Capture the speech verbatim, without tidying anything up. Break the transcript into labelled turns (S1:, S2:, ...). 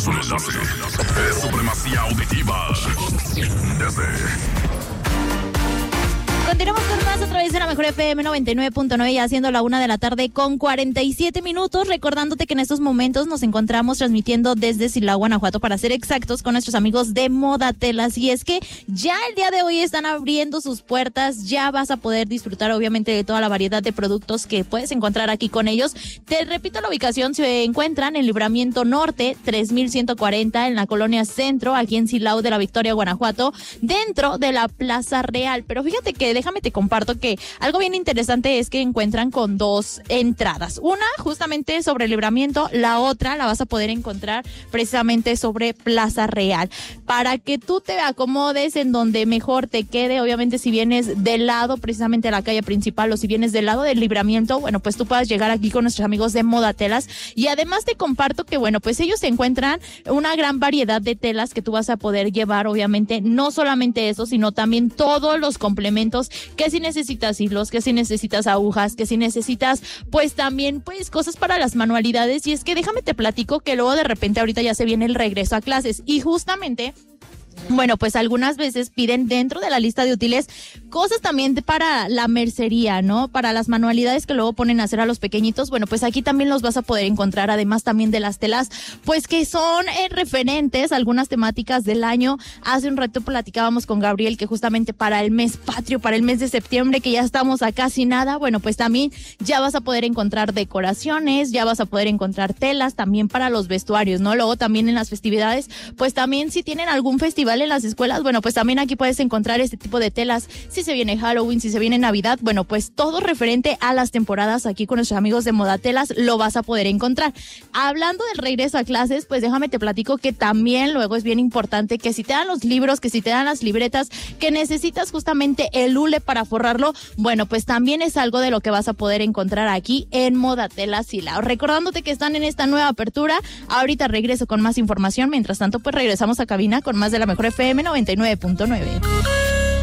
S1: es un enlace. Es supremacía auditiva. Desde...
S2: Continuamos con más a través de la mejor F M noventa y nueve punto nueve, ya siendo la una de la tarde con cuarenta y siete minutos, recordándote que en estos momentos nos encontramos transmitiendo desde Silao, Guanajuato, para ser exactos, con nuestros amigos de Modatelas. Y es que ya el día de hoy están abriendo sus puertas, ya vas a poder disfrutar obviamente de toda la variedad de productos que puedes encontrar aquí con ellos. Te repito, la ubicación se encuentran en Libramiento Norte, tres mil ciento cuarenta, en la colonia Centro, aquí en Silao de la Victoria, Guanajuato, dentro de la Plaza Real. Pero fíjate que déjame te comparto que algo bien interesante es que encuentran con dos entradas. Una justamente sobre el Libramiento, la otra la vas a poder encontrar precisamente sobre Plaza Real. Para que tú te acomodes en donde mejor te quede, obviamente si vienes del lado precisamente de la calle principal o si vienes del lado del Libramiento, bueno, pues tú puedas llegar aquí con nuestros amigos de Modatelas. Y además te comparto que, bueno, pues ellos se encuentran una gran variedad de telas que tú vas a poder llevar, obviamente, no solamente eso, sino también todos los complementos que si necesitas hilos, que si necesitas agujas, que si necesitas pues también pues cosas para las manualidades. Y es que déjame te platico que luego de repente ahorita ya se viene el regreso a clases y justamente bueno, pues algunas veces piden dentro de la lista de útiles cosas también de, para la mercería, ¿no? Para las manualidades que luego ponen a hacer a los pequeñitos. Bueno, pues aquí también los vas a poder encontrar, además también de las telas, pues que son eh, referentes a algunas temáticas del año. Hace un rato platicábamos con Gabriel que justamente para el mes patrio, para el mes de septiembre, que ya estamos a casi nada, bueno, pues también ya vas a poder encontrar decoraciones, ya vas a poder encontrar telas también para los vestuarios, ¿no? Luego también en las festividades, pues también si tienen algún festival en las escuelas, bueno, pues también aquí puedes encontrar este tipo de telas. Si se viene Halloween, si se viene Navidad, bueno, pues todo referente a las temporadas aquí con nuestros amigos de Modatelas lo vas a poder encontrar. Hablando del regreso a clases, pues déjame te platico que también luego es bien importante que si te dan los libros, que si te dan las libretas, que necesitas justamente el hule para forrarlo, bueno, pues también es algo de lo que vas a poder encontrar aquí en Modatelas Silao. Recordándote que están en esta nueva apertura, ahorita regreso con más información, mientras tanto pues regresamos a cabina con más de la mejor F M noventa y nueve punto nueve.